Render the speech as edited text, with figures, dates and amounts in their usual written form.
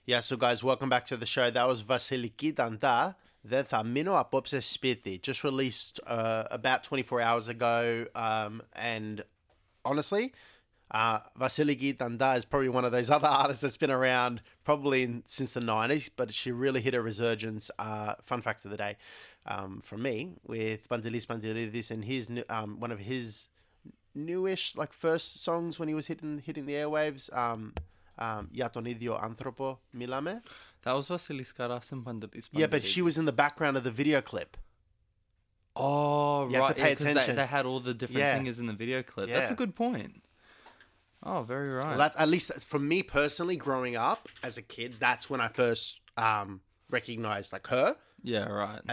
Yeah, so guys, welcome back to the show. That was Vasiliki Danta. Then Thamino Apopse Spiti, just released about 24 hours ago. And honestly, Vasiliki Danta is probably one of those other artists that's been around probably since the 90s, but she really hit a resurgence. Fun fact of the day from me with Pantelis Pantelidis and his one of his newish first songs when he was hitting the airwaves. Για τον ίδιο άνθρωπο μιλάμε. That was Vasilis Karas and Pantelis. Yeah, but she was in the background of the video clip. Oh, You right. have to pay because attention. they had all the different singers in the video clip. Yeah. That's a good point. Oh, very right. Well, that's, at least for me personally, growing up as a kid, that's when I first recognized her. Yeah, right.